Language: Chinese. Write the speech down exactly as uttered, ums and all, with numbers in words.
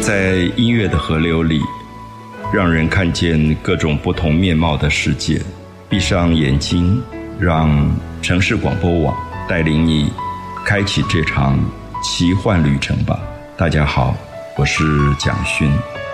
在音乐的河流里，让人看见各种不同面貌的世界。闭上眼睛，让城市广播网带领你开启这场奇幻旅程吧。大家好，我是蒋勋。